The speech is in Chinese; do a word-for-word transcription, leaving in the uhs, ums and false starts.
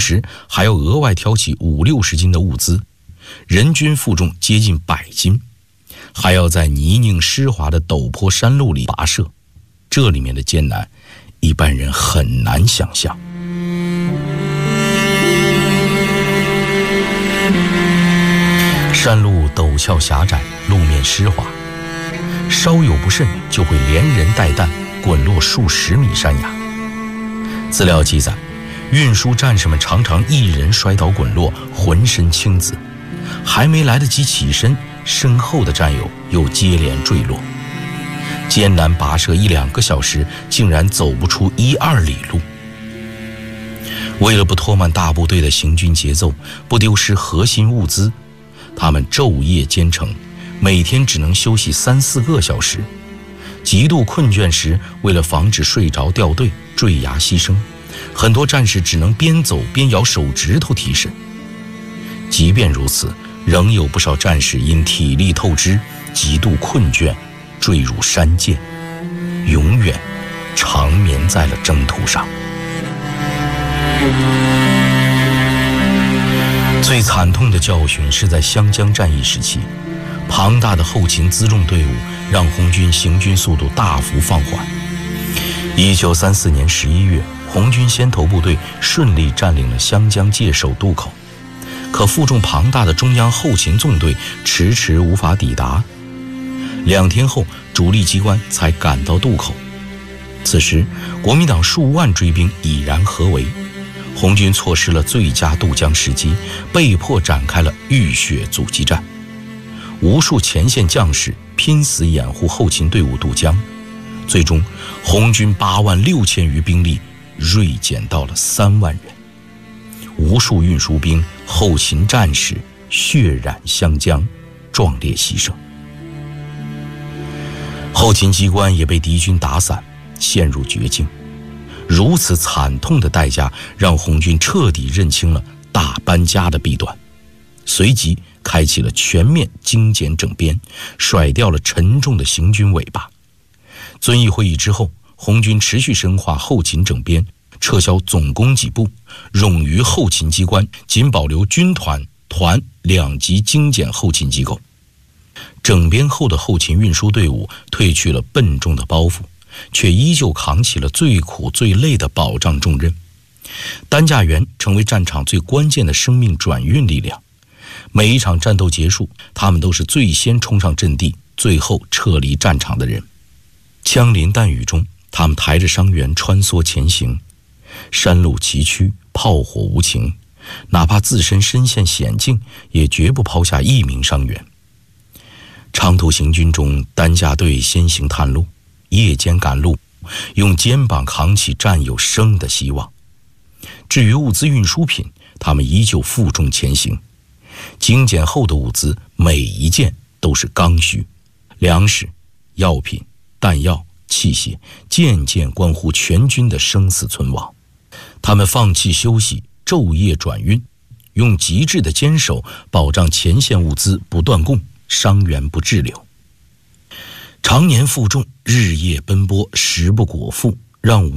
时还要额外挑起五六十斤的物资，人均负重接近百斤，还要在泥泞湿滑的陡坡山路里跋涉，这里面的艰难，一般人很难想象。山路陡峭狭窄，路面湿滑，稍有不慎就会连人带担滚落数十米山崖。资料记载，运输战士们常常一人摔倒滚落，浑身青紫，还没来得及起身，身后的战友又接连坠落，艰难跋涉一两个小时，竟然走不出一二里路。为了不拖慢大部队的行军节奏，不丢失核心物资，他们昼夜兼程，每天只能休息三四个小时。极度困倦时，为了防止睡着掉队、坠崖牺牲，很多战士只能边走边咬手指头提神。即便如此，仍有不少战士因体力透支、极度困倦，坠入山涧，永远长眠在了征途上。最惨痛的教训是在湘江战役时期，庞大的后勤辎重队伍让红军行军速度大幅放缓。一九三四年十一月，红军先头部队顺利占领了湘江界首渡口，可负重庞大的中央后勤纵队迟迟无法抵达。两天后，主力机关才赶到渡口。此时，国民党数万追兵已然合围，红军错失了最佳渡江时机，被迫展开了浴血阻击战。无数前线将士拼死掩护后勤队伍渡江，最终红军八万六千余兵力锐减到了三万人，无数运输兵、后勤战士血染湘江，壮烈牺牲。后勤机关也被敌军打散，陷入绝境。如此惨痛的代价，让红军彻底认清了大搬家的弊端，随即开启了全面精简整编，甩掉了沉重的行军尾巴。遵义会议之后，红军持续深化后勤整编，撤销总供给部，冗余后勤机关仅保留军团、团两级精简后勤机构。整编后的后勤运输队伍褪去了笨重的包袱，却依旧扛起了最苦最累的保障重任。担架员成为战场最关键的生命转运力量。每一场战斗结束，他们都是最先冲上阵地，最后撤离战场的人。枪林弹雨中，他们抬着伤员穿梭前行。山路崎岖，炮火无情，哪怕自身身陷险境，也绝不抛下一名伤员。长途行军中，担架队先行探路，夜间赶路，用肩膀扛起战友生的希望。至于物资运输品，他们依旧负重前行。精简后的物资，每一件都是刚需，粮食、药品、弹药、器械，件件关乎全军的生死存亡。他们放弃休息，昼夜转运，用极致的坚守保障前线物资不断供，伤员不滞留。常年负重，日夜奔波，食不果腹，让